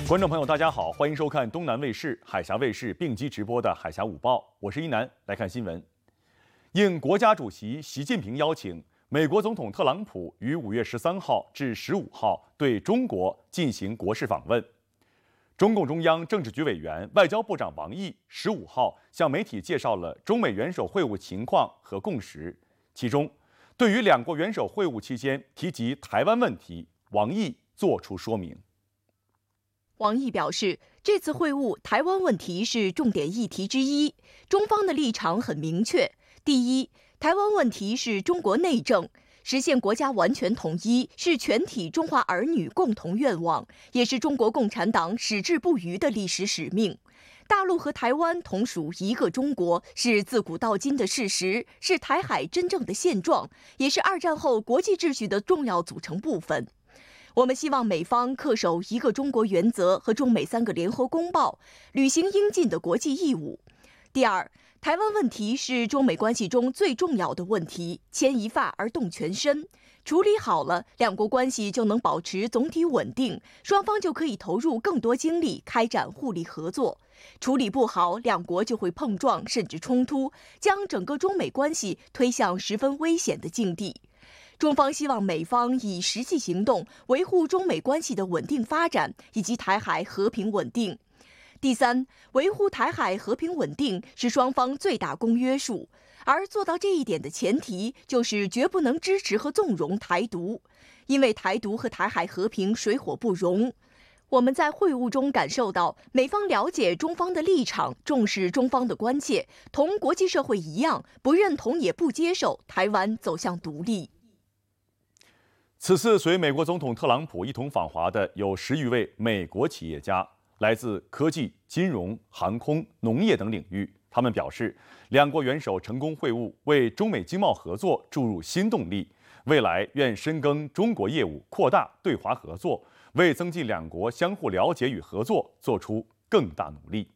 观众朋友，大家好，欢迎收看东南卫视、海峡卫视并机直播的《海峡午报》，我是一南，来看新闻。应国家主席习近平邀请，美国总统特朗普于5月13号至15号对中国进行国事访问。中共中央政治局委员、外交部长王毅15号向媒体介绍了中美元首会晤情况和共识，其中，对于两国元首会晤期间提及台湾问题，王毅作出说明。 王毅表示，这次会晤台湾问题是重点议题之一，中方的立场很明确。第一，台湾问题是中国内政，实现国家完全统一是全体中华儿女共同愿望，也是中国共产党矢志不渝的历史使命。大陆和台湾同属一个中国，是自古到今的事实，是台海真正的现状，也是二战后国际秩序的重要组成部分。我们希望美方恪守一个中国原则和中美3个联合公报，履行应尽的国际义务。第二，台湾问题是中美关系中最重要的问题，牵一发而动全身。处理好了，两国关系就能保持总体稳定，双方就可以投入更多精力开展互利合作。处理不好，两国就会碰撞甚至冲突，将整个中美关系推向十分危险的境地。中方希望美方以实际行动维护中美关系的稳定发展以及台海和平稳定。第三，维护台海和平稳定是双方最大公约数，而做到这一点的前提就是绝不能支持和纵容台独，因为台独和台海和平水火不容。我们在会晤中感受到，美方了解中方的立场，重视中方的关切，同国际社会一样，不认同也不接受台湾走向独立。 此次随美国总统特朗普一同访华的有10余位美国企业家，来自科技、金融、航空、农业等领域。他们表示，两国元首成功会晤，为中美经贸合作注入新动力，未来愿深耕中国业务，扩大对华合作，为增进两国相互了解与合作做出更大努力。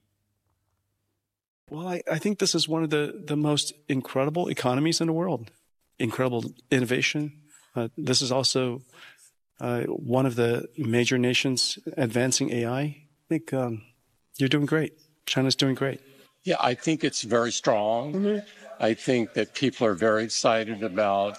Well, I think this is one of the most incredible economies in the world. Incredible innovation. This is also one of the major nations advancing AI. I think you're doing great. China's doing great. Yeah, I think it's very strong. Mm-hmm. I think that people are very excited about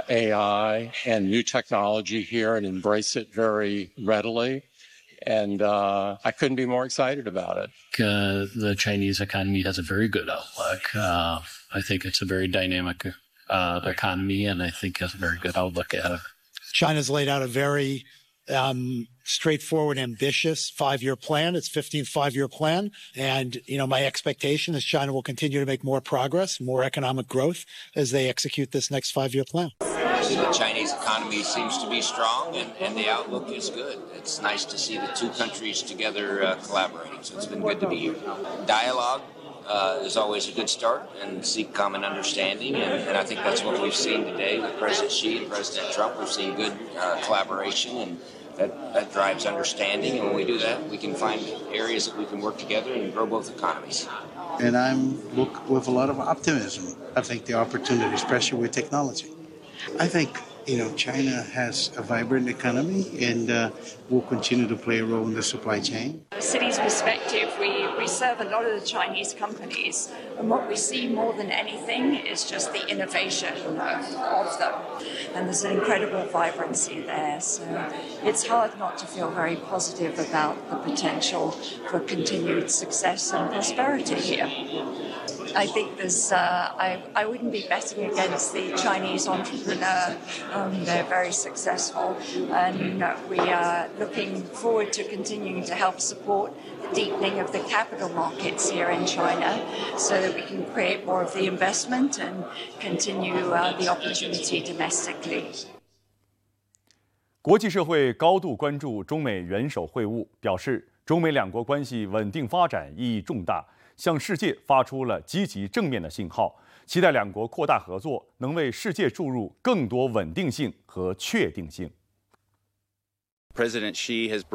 AI and new technology here and embrace it very readily. And I couldn't be more excited about it. The Chinese economy has a very good outlook. I think it's a very dynamic economy, and I think has a very good outlook at it. China's laid out a very straightforward, ambitious 5-year plan. It's 15th 5-year plan. And, my expectation is China will continue to make more progress, more economic growth as they execute this next 5-year plan. The Chinese economy seems to be strong and the outlook is good. It's nice to see the two countries together collaborating. So it's been good to be here. Dialogue is always a good start and seek common understanding. And I think that's what we've seen today with President Xi and President Trump. We've seen good collaboration and that drives understanding. And when we do that, we can find areas that we can work together and grow both economies. And I'm look with a lot of optimism. I think the opportunity, especially with technology. I think, China has a vibrant economy and will continue to play a role in the supply chain. From the city's perspective, we serve a lot of the Chinese companies, and what we see more than anything is just the innovation of them. And there's an incredible vibrancy there. So it's hard not to feel very positive about the potential for continued success and prosperity here. I think there's. I wouldn't be betting against the Chinese entrepreneur. They're very successful, and we are looking forward to continuing to help support the deepening of the capital markets here in China, so that we can create more of the investment and continue the opportunity domestically. 国际社会高度关注中美元首会晤，表示中美两国关系稳定发展意义重大，向世界发出了积极正面的信号，期待两国扩大合作，能为世界注入更多稳定性和确定性。 President Xi has